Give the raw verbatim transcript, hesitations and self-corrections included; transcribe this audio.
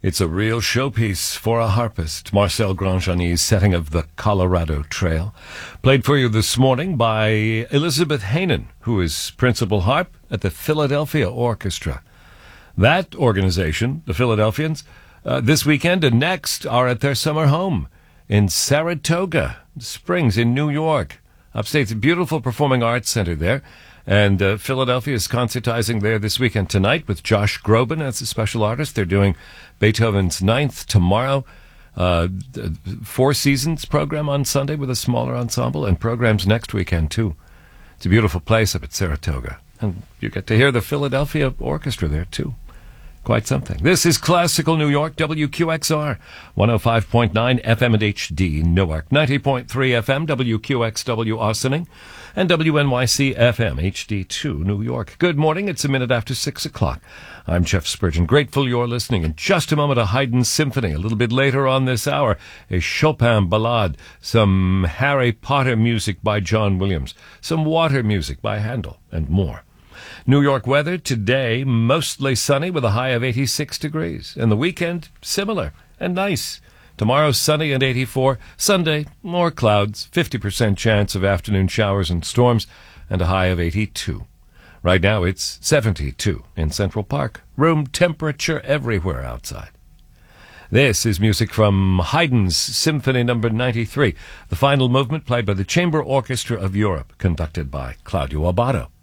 It's a real showpiece for a harpist, Marcel Grandjeanni's setting of the Colorado Trail. Played for you this morning by Elizabeth Hainan, who is principal harp at the Philadelphia Orchestra. That organization, the Philadelphians, uh, this weekend and next are at their summer home in Saratoga Springs in New York. Upstate's a beautiful performing arts center there. And uh, Philadelphia is concertizing there this weekend tonight with Josh Groban as a special artist. They're doing Beethoven's Ninth tomorrow. Uh, Four Seasons program on Sunday with a smaller ensemble, and programs next weekend, too. It's a beautiful place up at Saratoga. And you get to hear the Philadelphia Orchestra there, too. Quite something. This is Classical New York, W Q X R, one oh five point nine F M and H D Newark, ninety point three F M, W Q X W Austining, and W N Y C F M, H D two New York. Good morning. It's a minute after six o'clock. I'm Jeff Spurgeon. Grateful you're listening. In just a moment, a Haydn symphony. A little bit later on this hour, a Chopin ballade, some Harry Potter music by John Williams, some water music by Handel, and more. New York weather today, mostly sunny with a high of eighty-six degrees. And the weekend, similar and nice. Tomorrow, sunny and eighty-four. Sunday, more clouds, fifty percent chance of afternoon showers and storms, and a high of eighty-two. Right now, it's seventy-two in Central Park. Room temperature everywhere outside. This is music from Haydn's Symphony Number ninety-three, the final movement played by the Chamber Orchestra of Europe, conducted by Claudio Abbado.